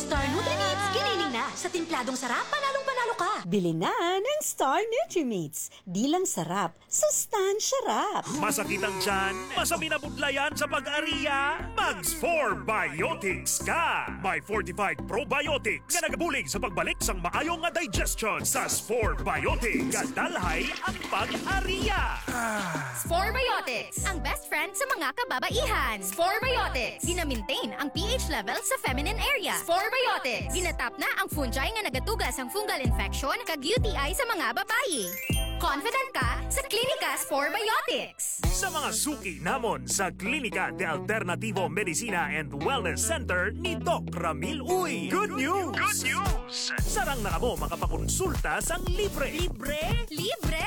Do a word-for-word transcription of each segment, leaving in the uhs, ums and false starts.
Star Nutri-Meats, giniling na. Sa timpladong sarap, panalong panalo ka. Bili na ng Star Nutri-Meats. Di lang sarap, sustansya rap. Masakit ang tiyan? Masami na budlayan sa pag-ariya? Mags four Biotics ka! May fortified probiotics nga nagabulig sa pagbalik sang maayong nga digestion sa four Biotics. Kadalhay ang pag-ariya! Spore Biotics, ang best friend sa mga kababaihan. Spore Biotics, gina-maintain ang pH level sa feminine area. Spore Biotics, ginatap na ang fungi nga nagatugas ang fungal infection kag U T I sa mga babae. Confident ka sa Klinika Spore Biotics. Sa mga suki namon sa Klinika de Alternativo Medicina and Wellness Center ni Doc Ramil Uy. Good news! Good news! Sarang na mo makapakonsulta sang libre. Libre? Libre!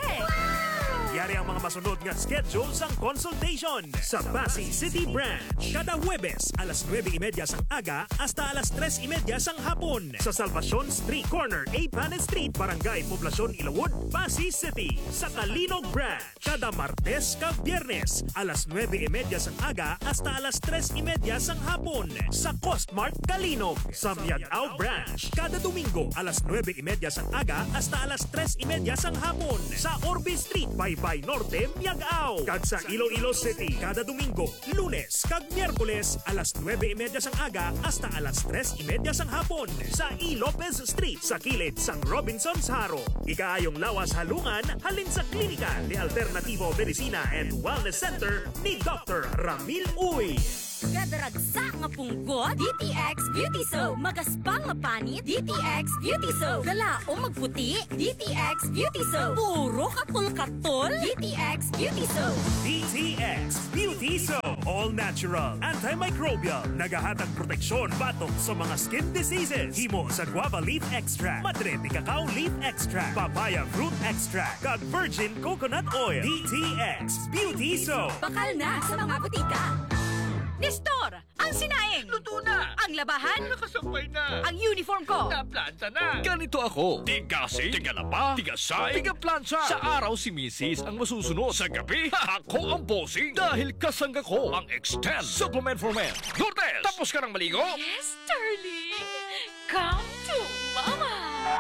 Yari ang mga masunod nga schedule sang consultation sa Pasig City Branch. Kada Huwebes, alas nueve y media sang aga hasta alas tres y media sang hapon. Sa Salvacion Street Corner, A. Panes Street, Barangay Poblacion, Ilawod, Pasig City. Sa Kalinog Branch, kada Martes ka Biyernes, alas nueve y media sang aga hasta alas tres y media sang hapon. Sa Costmart Kalinog. Sa Miagao Branch, kada Domingo, alas nueve y media sang aga hasta alas tres y media sang hapon. Sa Orbe Street, Baybay Norte, Miagao. Kag sa Iloilo City, kada Domingo, Lunes, kag Miyerkules, alas nueve y media sang aga hasta alas tres y media sang hapon. Sa E. Lopez Street, sa kilid sang Robinson's Haro. Ikaayong lawas halungan, halin sa Klinika de Alternativo Medicina and Wellness Center ni Doctor Ramil Uy. Gadaragsa nga punggot, D T X Beauty Soap. Magaspang nga panit, D T X Beauty Soap. Galaong magputi, D T X Beauty Soap. Puro katol-katol, D T X Beauty Soap. D T X Beauty Soap. All natural, antimicrobial, nagahatag proteksyon batok sa mga skin diseases. Himo sa guava leaf extract, madre de cacao leaf extract, papaya fruit extract, kag virgin coconut oil. D T X Beauty Soap. Bakal na sa mga butika. Nestor, ang sinaing. Luto na! Ang labahan. Nakasabay na! Ang uniform ko. Naplanta na! Ganito ako. Tigasi, tigalaba, tigasay, tigaplansya. Sa araw si Missus ang masusunod. Sa gabi, ako ang bossing. Dahil kasangga ko ang Extend Supplement for Men. Lourdes, tapos ka ng maligo? Yes, darling. Come to Mama.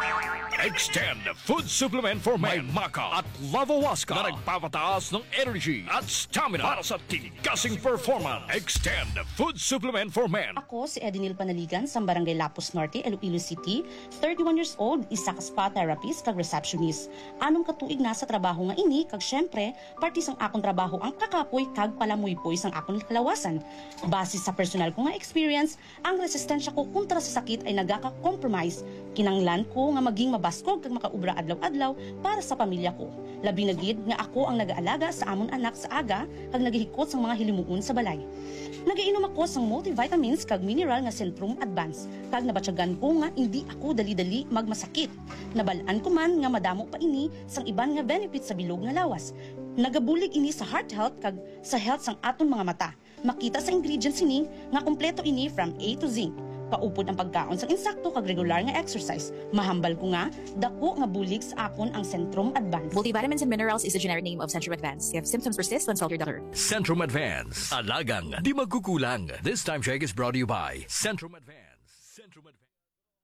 Extend Food Supplement for Men. May Maca at Lavawaska na nagpapataas ng energy at stamina para sa tigasing performance. Extend Food Supplement for Men. Ako si Edinil Panaligan sa Barangay Lapus Norte, Iloilo City, thirty-one years old, isa ka spa therapist kag receptionist. Anong katuig na sa trabaho nga ini kag syempre, parti sang akong trabaho ang kakapoy kag palamuypoy sang akong kalawasan. Base sa personal ko nga experience, ang resistensya ko kontra sa sakit ay nagaka-compromise. Kinanglan ko nga maging mabaskog kag makaubra adlaw-adlaw para sa pamilya ko. Labi na gid nga ako ang nag-aalaga sa amon anak sa aga kag naghihikot sang mga hilimuon sa balay. Nagiinom ako sang multivitamins kag mineral nga Centrum Advance kag nabatyagan ko nga hindi ako dali-dali magmasakit. Nabalaan ko man nga madamo pa ini sang iban nga benefits sa bilog nga lawas. Nagabulig ini sa heart health kag sa health sang aton mga mata. Makita sa ingredients ini nga kompleto ini from A to Z. Paupod ang pagkaon sang insakto kag regular nga exercise. Mahambal ko nga, dako nga bulig sa akon ang Centrum Advance. Multivitamins and minerals is the generic name of Centrum Advance. If symptoms persist, consult your doctor. Centrum Advance. Alagang di magkukulang. This time check is brought to you by Centrum Advance. Centrum Advance.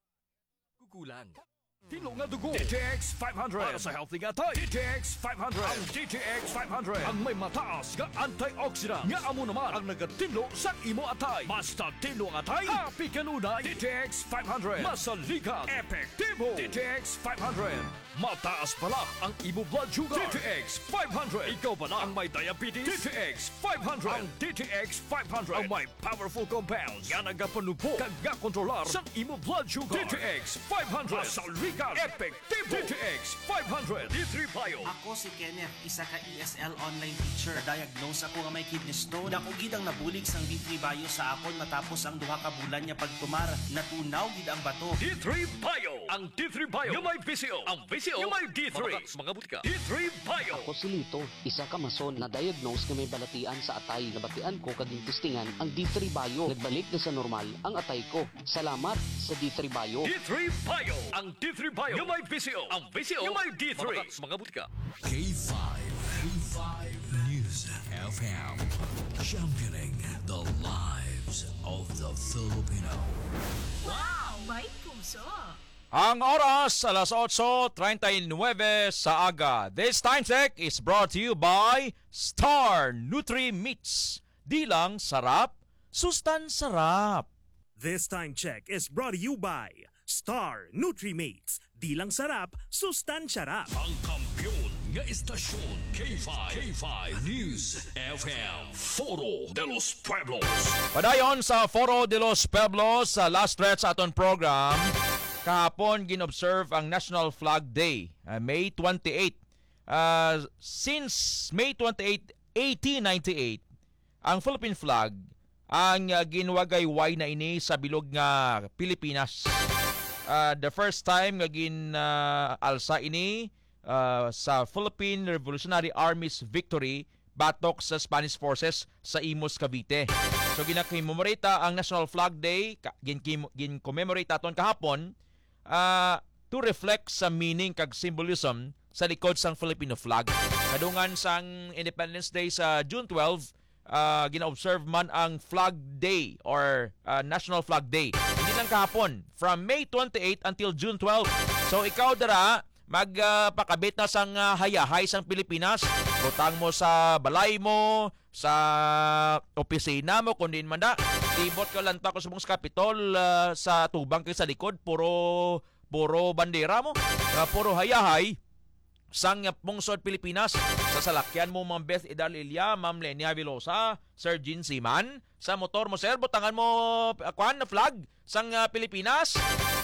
Kukulang. Tilo nga dugo. D T X five hundred. Para sa healthy nga tayo. D T X five hundred. Ang D T X five hundred. Ang may mataas nga antioxidant. Nga amo naman ang nagatinlo sa imo atay. Basta tinlo ang atay. Happy kanunay. D T X five hundred. Masalikan. Epektibo. D T X five hundred. Mataas pala ang imo blood sugar. D T X five hundred. Ikaw pala ang may diabetes. D T X five hundred. Ang D T X five hundred. Ang may powerful compounds. Nga nagapanupo. Kag nga kontrolar sa imo blood sugar. D T X five hundred. Masalikan. Epektibo. D T X five hundred. D three Bio. Ako si Kenneth, isa ka E S L online teacher. Diagnose ako nga may kidney stone. Dako gid ang nabulig sang D three Bio sa akon matapos ang duha ka bulan niya pagtumar. Natunaw gid ang bato. D three Bio. Ang D three Bio. Yung may P C O. Ang P C O. Yung may D three. Mga butika. D three Bio. Ako si Lito, isa ka mason na diagnose nga may balatian sa atay. Nabatian ko kaging testingan ang D three Bio. Nagbalik na sa normal ang atay ko. Salamat sa D three Bio. D three Bio. Ang D three Bio. Yung may P C O. Ang P C O. Yung may D three. Mga butika. K five. K five News F M. Championing the lives of the Filipino. Wow! Ang oras, alas otso treinta y nueve sa aga. This time check is brought to you by Star Nutri Meats. Di lang sarap, sustan sarap. This time check is brought to you by Star Nutrimates. Di lang sarap, sustansya rap. Ang kampiyon nga istasyon K five, K five News F M, Foro de los Pueblos. Padayon sa Foro de los Pueblos, sa last stretch aton program, kahapon ginobserve ang National Flag Day, uh, May twenty-eighth. Uh, since May twenty-eighth, eighteen ninety-eight, ang Philippine flag ang uh, ginwagayway na ini sa bilog nga Pilipinas. Uh, the first time nga gin uh, alsa ini uh, sa Philippine Revolutionary Army's victory batok sa Spanish forces sa Imus, Cavite. So ginakimemorata ang National Flag Day, gin gin commemorate aton kahapon uh, to reflect sa meaning kag symbolism sa likod sang Filipino flag. Kadungan sang Independence Day sa June twelfth, uh, gina-observe man ang Flag Day or uh, National Flag Day. Hindi lang kahapon, from May twenty-eighth until June twelfth. So ikaw dara, magpakabit uh, na sang uh, hayahay sang Pilipinas. Butang mo sa balay mo, sa opisina mo, kundi man da. Tibot ka lang ko sa mong Capitol uh, sa tubang kay sa likod, puro puro bandera mo, uh, puro hayahay sang pungsod Pilipinas. Sa salakyan mo, Ma'am Beth Idalilia, Ma'am Lenia Velosa, Sir Jean Siman. Sa motor mo, sir, butangan mo uh, kwan na flag sang uh, Pilipinas.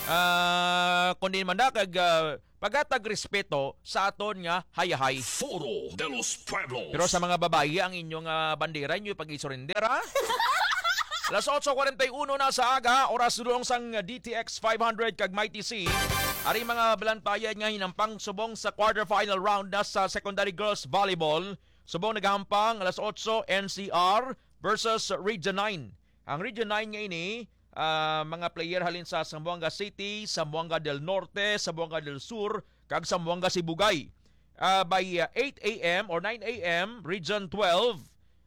Uh, kundi man da kag uh, pagatag respeto sa aton nga hayahay. Foro de los Pueblos. Pero sa mga babae, ang inyong uh, bandera inyo pag-isurrender, ha? Alas otso kuwarenta y uno na sa aga, oras dulong sang D T X five hundred kag Mighty C. Ari mga balantayan nga hinampang subong sa quarterfinal round na sa Secondary Girls Volleyball. Subong naghampang alas otso N C R versus Region nine. Ang Region nine nga ini, uh, mga player halin sa Zamboanga City, Zamboanga del Norte, Zamboanga del Sur, kag Zamboanga Sibugay. Uh, by uh, eight a m or nine a m, Region twelve,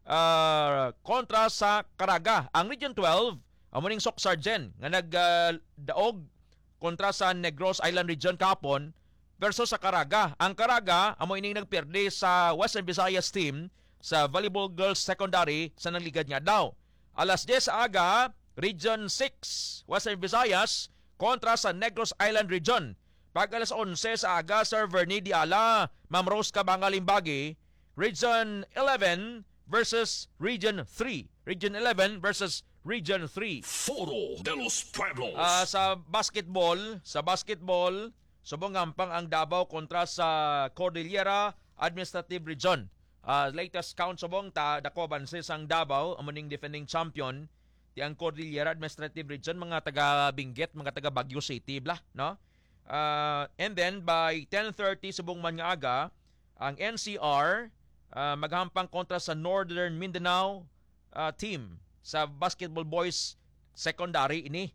uh, kontra sa Caraga. Ang Region twelve, amuning Sok Sargent, nga nagdaog uh, kontra sa Negros Island Region kapon versus sa Caraga. Ang Caraga, amo ining nagperde sa Western Visayas team sa Volleyball Girls Secondary sa nangligad nga daw. Alas diyes sa aga, Region six, Western Visayas, kontra sa Negros Island Region. Pag alas onse sa aga, Sir Vernie Diala, Ma'am Rose Cabanga-Limbagi, Region eleven versus Region three. Region eleven versus Region three. Foro de los Pueblos. Uh, sa basketball, sa basketball, subong ngampang ang Davao kontra sa Cordillera Administrative Region. Uh, latest count subong ta dako banses ang Davao, amuning defending champion ti ang Cordillera Administrative Region, mga taga Benguet, mga taga Baguio City blah, no? Uh, and then by ten thirty subong man nga aga, ang N C R uh, maghampang kontra sa Northern Mindanao uh, team sa basketball boys secondary ini.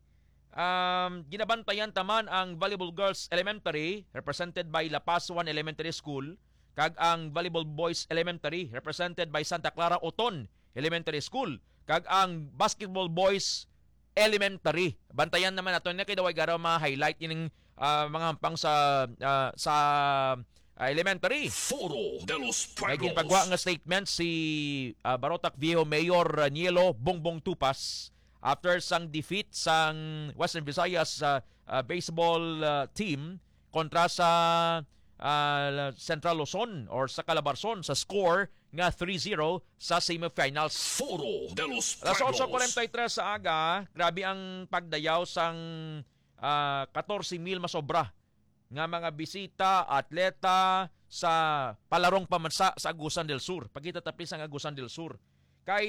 Um, ginabantayan taman ang Volleyball Girls Elementary represented by La Paz one Elementary School, kag ang Volleyball Boys Elementary represented by Santa Clara Oton Elementary School, kag ang Basketball Boys Elementary. Bantayan naman nato na kay daway garaw ma-highlight ining uh, mga hampang sa uh, sa uh, elementary. Foro de los Pueblos. May ginpagwa nga statement si uh, Barotac Viejo Mayor uh, Nielo Bongbong Tupas after sang defeat sang Western Visayas uh, uh, baseball uh, team kontra sa uh, Central Luzon or sa Calabarzon sa score nga three zero sa semifinals. Foro de los Pueblos. Alas otso kuwarenta y tres sa aga, grabe ang pagdayaw sang uh, fourteen mil masobra nga mga bisita, atleta sa palarong pamansa sa Agusan del Sur. Pagkita tapis ang Agusan del Sur. Kay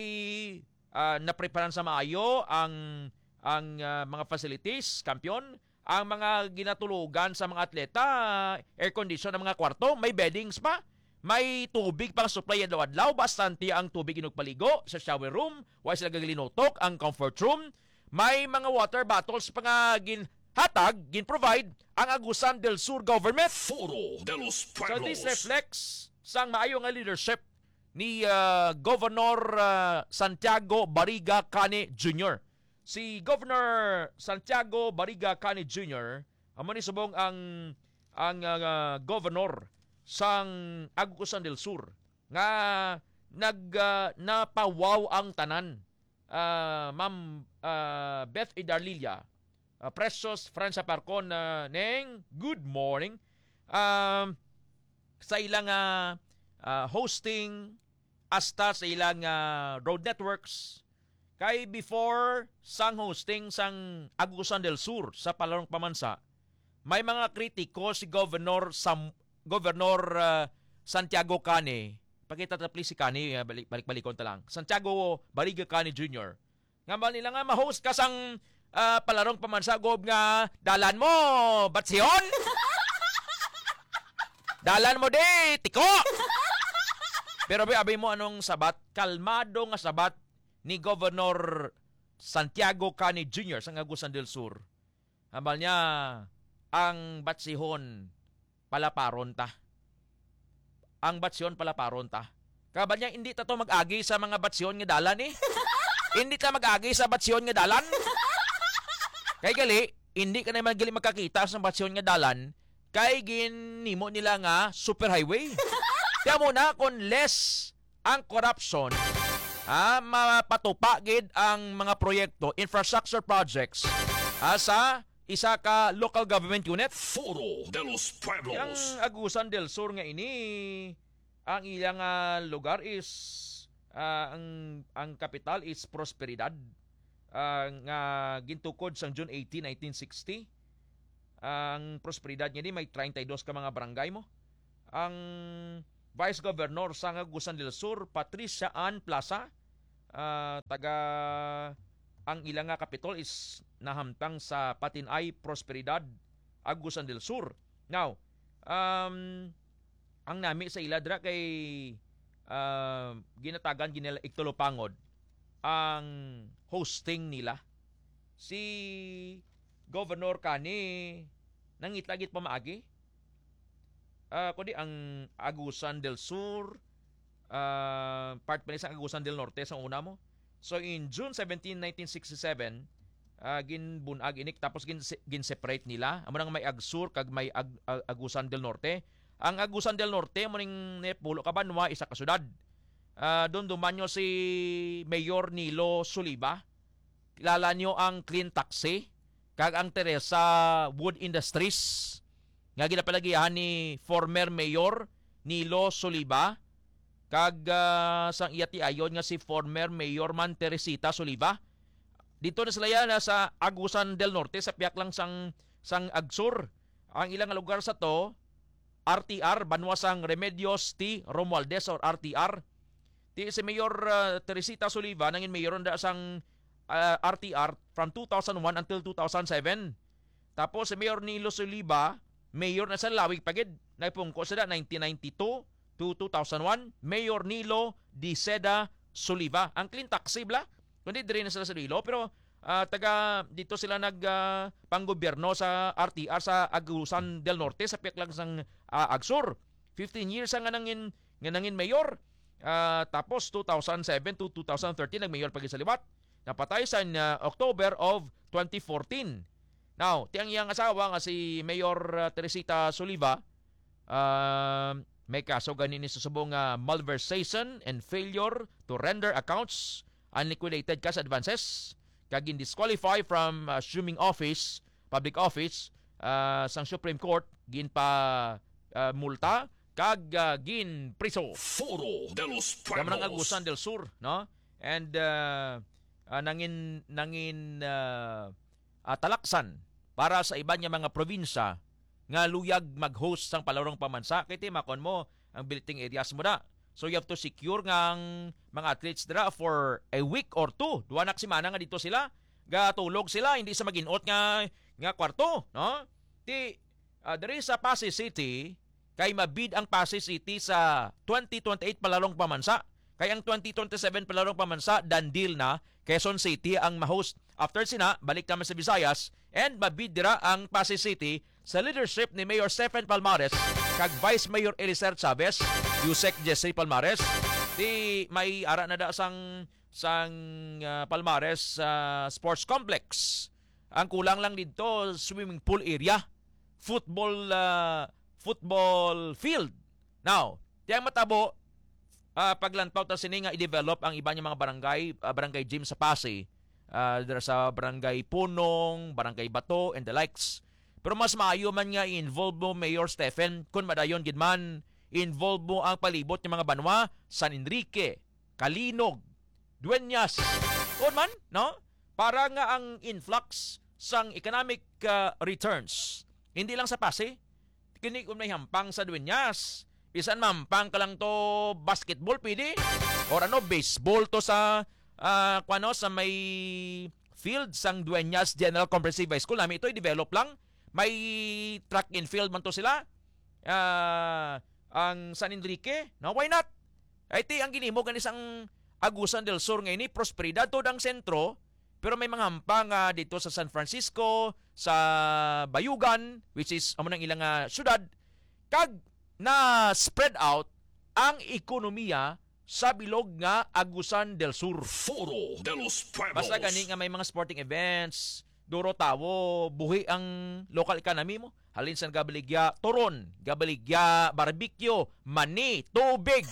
uh, napreparan sa maayo ang ang uh, mga facilities, kampiyon, ang mga ginatulugan sa mga atleta, air condition ng mga kwarto, may beddings pa, may tubig pang supply adlaw-adlaw, bastante ang tubig inugpaligo sa shower room, why sila gagalinutok ang comfort room, may mga water bottles pa nga gin hatag, gin-provide ang Agusan del Sur government. Foro de los Pueblos. So this reflects sang maayo nga leadership ni uh, Governor uh, Santiago Bariga Cane Junior si Governor Santiago Barriga Cani Junior amo ni subong ang ang uh, governor sang Agusan del Sur nga nag uh, napawaw ang tanan. Uh, Ma'am uh, Beth Idarlilia, uh, Precious Francia Parcon, uh, neng good morning. Um, sa ilang uh, uh, hosting hasta sa ilang uh, road networks kay before sang hosting sang Agusan del Sur sa Palarong Pamansa, may mga kritiko si Governor Sam, Governor uh, Santiago Cani. Pakita ta please si Cani, uh, balik balik-balikon ta lang. Santiago Barriga Cani Junior Nga ba nila nga ma-host ka sang uh, Palarong Pamansa gob nga dalan mo batsyon. Dalan mo de tiko. Pero abay mo anong sabat, kalmado nga sabat ni Governor Santiago Cani Junior sa Agusan del Sur. Habal niya, ang batsihon palaparon ta. Ang batsihon palaparon ta. Kabal niya, hindi ta to mag-agi sa mga batsihon nga dalan eh. Hindi ta mag-agi sa batsihon nga dalan. Kay gali, hindi ka naman gali magkakita sa batsihon nga dalan, kay ginimo nila nga superhighway. Kaya muna, kung less ang corruption, ah, mapatupa gid ang mga proyekto, infrastructure projects, ah, sa isa ka local government unit. Foro de los Pueblos. Ang Agusan del Sur nga ini, ang ilang uh, lugar is, uh, ang ang kapital is Prosperidad. Uh, nga gintukod sang June eighteenth, nineteen sixty. Ang Prosperidad niya di may thirty-two ka mga barangay mo. Ang Vice Governor sa Agusan del Sur, Patricia Ann Plaza, uh, taga ang ilang nga kapitol is nahamtang sa Patinay, Prosperidad, Agusan del Sur. Now, um, ang nami sa iladra kay uh, ginatagan ginila Iktulopangod ang hosting nila. Si Governor Cani nangitagit pa maagi. Uh, kundi ang Agusan del Sur, uh, part pa sa Agusan del Norte sa una mo. So in June seventeenth, nineteen sixty-seven, uh, ginbunag inik tapos gin gin-separate nila. Amo nang may Agsur kag may Ag, Ag, Agusan del Norte. Ang Agusan del Norte mo ning pulo ka banwa isa ka syudad. Uh, doon dumanyo si Mayor Nilo Soliva. Kilala niyo ang Clean Taxi kag ang Teresa Wood Industries. Nga ginapalagihan ni former Mayor Nilo Soliva kag uh, sang iyati ayon nga si former Mayor man Teresita Soliva. Dito na sila yan sa Agusan del Norte sa piyak lang sang sang Agsur. Ang ilang lugar sa to R T R Banwasang Remedios T. Romualdez or R T R. Ti si Mayor uh, Teresita Soliva nangin mayor da sang uh, R T R from two thousand one until two thousand seven. Tapos si Mayor Nilo Soliva mayor na sa Lawig Pagid. Nagpungko sila nineteen ninety-two to two thousand one. Mayor Nilo Di Seda Soliva. Ang Clean Taxi bla. Kundi dire na sila sa Nilo. Pero uh, taga dito sila nag uh, panggobyerno sa R T R sa Agusan del Norte sa piyak lang sang uh, Agsur. fifteen years ang nangin nga nangin mayor. Uh, tapos two thousand seven to two thousand thirteen nag-mayor pagid sa liwat. Napatay sa uh, October of twenty fourteen. Now, tiyang iyang asawa nga si Mayor uh, Teresita Soliva, uh, may kaso ganin sa subong uh, malversation and failure to render accounts, unliquidated cash advances, kag disqualify from uh, assuming office, public office, uh, sang Supreme Court, gin pa uh, multa, kag uh, gin priso. Foro de los Pueblos. Kaman ang Agusan del Sur, no? And uh, uh, nangin nangin uh, uh, talaksan para sa iba niya mga probinsya nga luyag mag-host sang Palarong Pamansa kay timakon mo ang biliting areas mo da. So you have to secure ngang mga athletes dira for a week or two. Duwa na simana nga dito sila, gatulog sila hindi sa maginot nga nga kwarto, no? Ti uh, diri sa Pasay City kay mabid ang Pasay City sa twenty twenty-eight Palarong Pamansa. Kay ang twenty twenty-seven Palarong Pamansa done deal na, Quezon City ang ma-host. After sina, balik naman sa Visayas and mabid dira ang Pasay City sa leadership ni Mayor Stephen Palmares kag Vice Mayor Elicer Chavez, Yusek Jesse Palmares. Di may ara na da sang sang uh, Palmares uh, Sports Complex. Ang kulang lang dito swimming pool area, football uh, football field. Now, tiyang matabo uh, paglantaw ta sini nga i-develop ang iba niya mga barangay, uh, barangay gym sa Pasay. Uh, dira sa barangay Punong, barangay Bato and the likes. Pero mas maayo man nga i-involve mo Mayor Stephen kung madayon gid man involve mo ang palibot ng mga banwa, San Enrique, Kalinog, Dueñas. Kung man, no? Para nga ang influx sang economic uh, returns. Hindi lang sa Pasay. Kini kung may hampang sa Dueñas. Bisan mampang ka lang to basketball, pwede. Or ano, baseball to sa uh, ano, sa may field sang Dueñas General Comprehensive High School. Namin ito i-develop lang. May track and field man to sila. Uh, ang San Enrique, no, why not? Ay ti ang ginimo kan isang Agusan del Sur ngayon ni Prosperidad to ang sentro, pero may mga hampang uh, dito sa San Francisco, sa Bayugan, which is amo nang ilang uh, syudad, kag na spread out ang ekonomiya sa bilog nga Agusan del Sur. Foro de los Pueblos. Basta gani nga may mga sporting events, duro tawo, buhi ang local economy mo. Halin sa gabaligya, turon, gabaligya, barbecue, mani, tubig,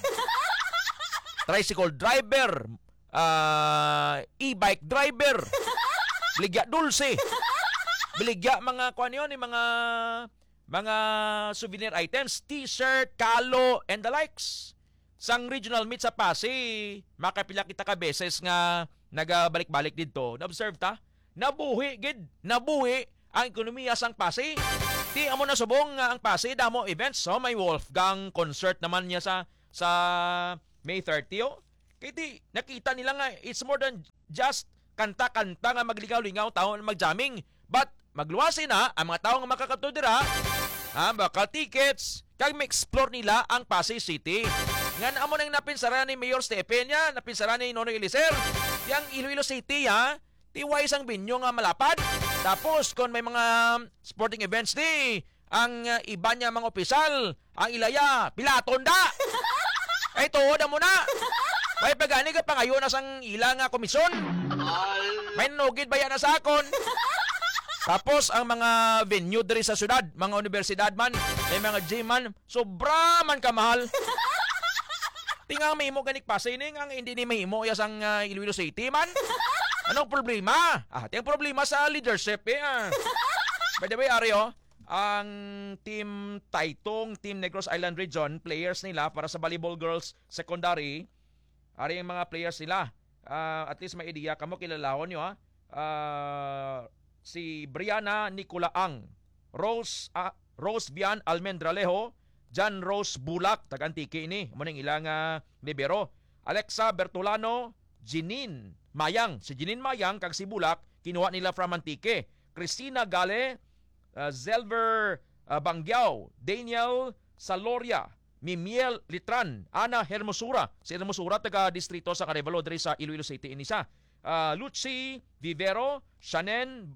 tricycle driver, uh, e-bike driver, biligya dulce, biligya mga kuan yun, mga mga souvenir items, t-shirt, kalo, and the likes. Sang regional meet sa Pasay, makapila kita ka beses nga nagabalik-balik dito. Na-observe ta? Nabuhi, gid. Nabuhi ang ekonomiya sang Pasay. Ti amo na subong nga ang Pasay damo events. So may Wolfgang concert naman niya sa sa May thirtieth. Kaya ti nakita nila nga it's more than just kanta-kanta nga magligaw-lingaw tao mag-jamming. But magluwasin na ang mga tao nga makakatudira, ha, bakal tickets, kag ma-explore nila ang Pasay City. Nga amo nang napinsara ni Mayor Stephen ya, napinsara ni Nonoy Elicer. Yang Iloilo City ha, tiway isang binyo nga malapad. Tapos kung may mga sporting events ni, ang uh, iba niya mga opisyal, ang ilaya, pilaton da. Ay tuod mo na. May pagani ka pa ngayon na sang ilang uh, komisyon. May nugid ba yan na sa akon? Tapos ang mga venue diri sa syudad, mga universidad man, may mga gym man, sobra man kamahal. Tingang mahimo ganik Pasay ning ang hindi ni mahimo ya sang uh, Iloilo City man. Anong problema? Ah, tiyang problema sa leadership eh. Ah. By the way, Ario, ang team Taitong, Team Negros Island Region, players nila para sa volleyball girls secondary, ari yung mga players nila. Uh, at least may idea kamo kilalahon nyo ha. Uh, si Brianna Nicolaang, Rose uh, Rose Bian Almendralejo, John Rose Bulak, tag-antiki ini, muning ilang uh, libero. Alexa Bertolano, Jeanine Mayang, si Jeanine Mayang kag si Bulak kinuha nila from Antique. Christina Gale, uh, Zelver uh, Bangyao, Daniel Saloria, Mimiel Litran, Ana Hermosura, si Hermosura taga distrito sa Carevalo diri sa Iloilo City inisa. Uh, Lucy Vivero, Shanen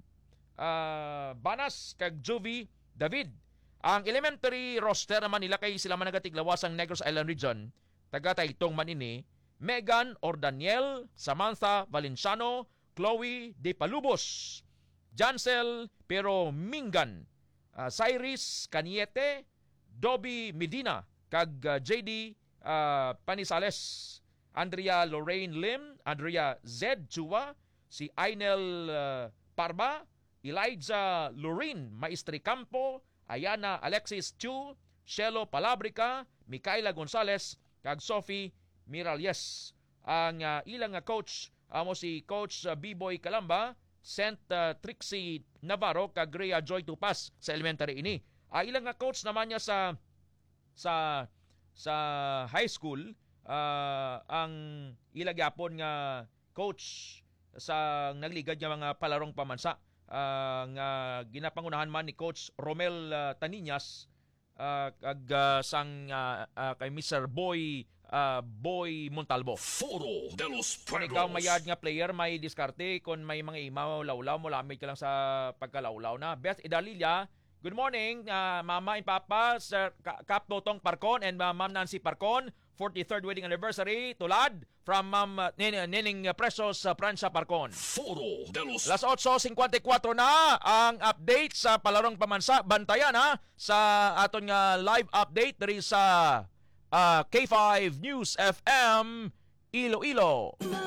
uh, Banas kag Jovi David. Ang elementary roster naman nila kay sila man nagatiglawas ang Negros Island Region, taga Taytong man ini, Megan Ordaniel, Samantha Valenciano, Chloe De Palubos, Jansel Pero Mingan, uh, Cyrus Caniete, Dobby Medina, kag uh, J D uh, Panisales, Andrea Lorraine Lim, Andrea Z. Chua, si Ainel uh, Parba, Elijah Lorin Maestri Campo, Ayana Alexis Chu, Shelo Palabrica, Micaela Gonzalez, kag Sophie Miralles. Ang uh, ilang uh, coach, amo uh, si Coach uh, B-Boy Calamba, Saint uh, Trixie Navarro, kag Rhea Joy Tupas sa elementary ini. Uh, ilang uh, coach naman niya sa sa sa high school, uh, ang ilagyapon nga coach sa nagligad nga mga palarong pamansa, uh, nga ginapangunahan man ni Coach Romel uh, Taniñas, uh, kag uh, sang uh, uh, kay Mister Boy Uh, Boy Montalvo. Foro de los Pueblos. Kung ikaw mayad nga player, may diskarte. Kung may mga imaw, lawlaw mo, lamig ka lang sa pagkalawlaw na. Beth Idalilla, good morning, uh, Mama and Papa, Sir Kap Totong Parcon and uh, Ma'am Nancy Parcon, forty-third wedding anniversary. Tulad, from Ma'am uh, Nin- Nining Presos sa Francia Parcon. Foro de los Las eight fifty-four na ang update sa palarong pamansa. Bantayan ha sa aton nga live update diri sa uh, K five News F M Iloilo.